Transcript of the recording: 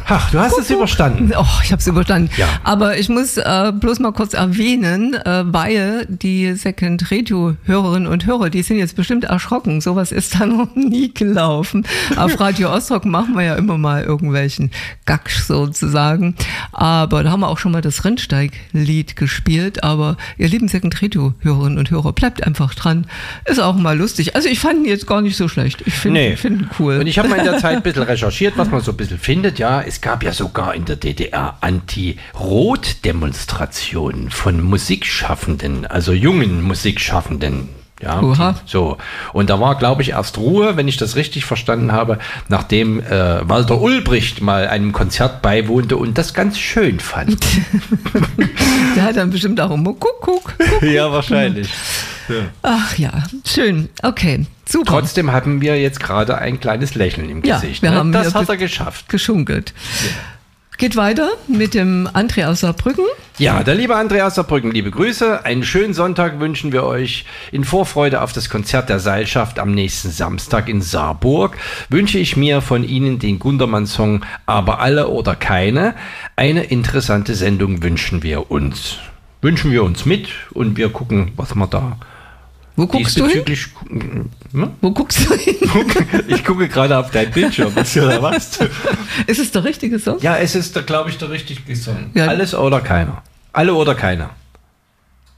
Ach, du hast es überstanden. Oh, ich habe es überstanden. Ja. Aber ich muss bloß mal kurz erwähnen, weil die Second Radio Hörerinnen und Hörer, die sind jetzt bestimmt erschrocken. Sowas ist da noch nie gelaufen. Auf Radio Ostrock machen wir ja immer mal irgendwelchen Gacksch sozusagen. Aber da haben wir auch schon mal das Rennsteig-Lied gespielt. Aber ihr lieben Second Radio Hörerinnen und Hörer, bleibt einfach dran. Ist auch mal lustig. Also ich fand ihn jetzt gar nicht so schlecht. Ich finde ihn cool. Und ich habe mal in der Zeit ein bisschen recherchiert, was man so ein bisschen findet. Ja, es gab ja sogar in der DDR Anti-Rot-Demonstrationen von Musikschaffenden, also jungen Musikschaffenden. Ja, so. Und da war, glaube ich, erst Ruhe, wenn ich das richtig verstanden habe, nachdem Walter Ulbricht mal einem Konzert beiwohnte und das ganz schön fand. Der hat dann bestimmt auch immer Kuckuck. Ja, wahrscheinlich. Ja. Ach ja, schön. Okay, super. Trotzdem haben wir jetzt gerade ein kleines Lächeln im Gesicht. Wir haben das hat er geschafft. Geschunkelt. Ja. Geht weiter mit dem André aus Saarbrücken. Ja, der liebe André aus Saarbrücken, liebe Grüße. Einen schönen Sonntag wünschen wir euch. In Vorfreude auf das Konzert der Seilschaft am nächsten Samstag in Saarburg wünsche ich mir von Ihnen den Gundermann-Song Aber alle oder keine. Eine interessante Sendung wünschen wir uns. Wünschen wir uns mit und wir gucken, was wir da. Wo guckst du hin? Wo guckst du hin? Ich gucke gerade auf dein Bildschirm. Was? Ist es der richtige Song? Ja, es ist, glaube ich, der richtige Song. Ja. Alles oder keiner. Alle oder keiner.